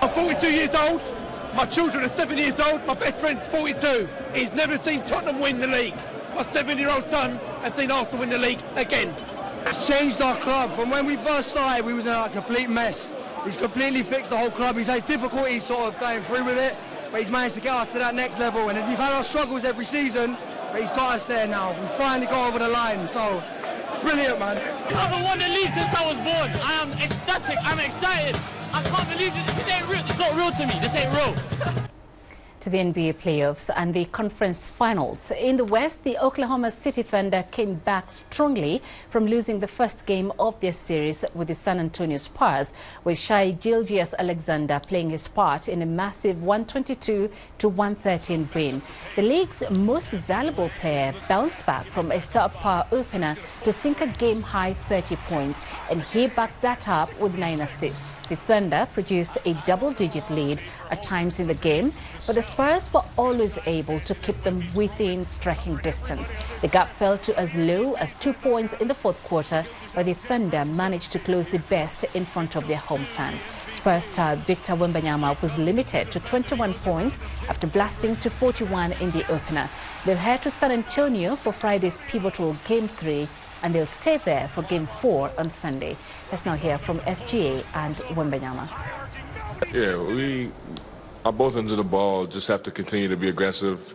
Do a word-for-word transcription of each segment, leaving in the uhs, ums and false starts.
I'm forty-two years old. My children are seven years old. My best friend's forty-two. He's never seen Tottenham win the league. My seven-year-old son has seen Arsenal win the league again. It's changed our club. From when we first started, we was in a complete mess. He's completely fixed the whole club. He's had difficulties sort of going through with it, but he's managed to get us to that next level. And we've had our struggles every season, but he's got us there now. We finally got over the line, so it's brilliant, man. I haven't won the league since I was born. I am ecstatic. I'm excited. I can't believe it. This ain't real. It's not real to me. This ain't real. To the N B A playoffs and the conference finals. In the West, the Oklahoma City Thunder came back strongly from losing the first game of their series with the San Antonio Spurs, with Shai Gilgeous-Alexander playing his part in a massive one twenty-two to one thirteen win. The league's most valuable player bounced back from a subpar opener to sink a game-high thirty points, and he backed that up with nine assists. The Thunder produced a double-digit lead at times in the game, but the Spurs were always able to keep them within striking distance. The gap fell to as low as two points in the fourth quarter, but the Thunder managed to close the best in front of their home fans. Spurs star Victor Wembanyama was limited to twenty-one points after blasting to forty-one in the opener. They'll head to San Antonio for Friday's pivotal Game three, and they'll stay there for Game four on Sunday. Let's now hear from S G A and Wembanyama. Yeah, we, on both ends of the ball, just have to continue to be aggressive,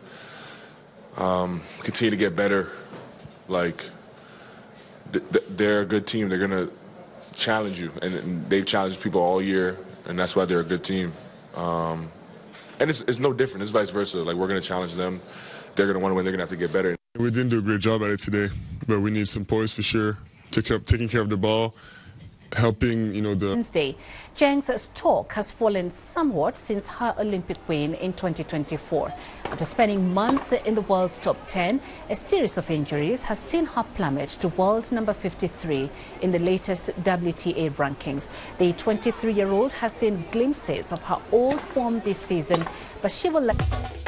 um, continue to get better. Like, th th they're a good team. They're going to challenge you, and, and they've challenged people all year, and that's why they're a good team. Um, and it's, it's no different. It's vice versa. Like, we're going to challenge them. They're going to want to win. They're going to have to get better. We didn't do a great job at it today, but we need some poise for sure. Take care of, taking care of the ball, helping, you know, the... Wednesday, Zheng's stock has fallen somewhat since her Olympic win in twenty twenty-four. After spending months in the world's top ten, a series of injuries has seen her plummet to world number fifty-three in the latest W T A rankings. The twenty-three-year-old has seen glimpses of her old form this season, but she will...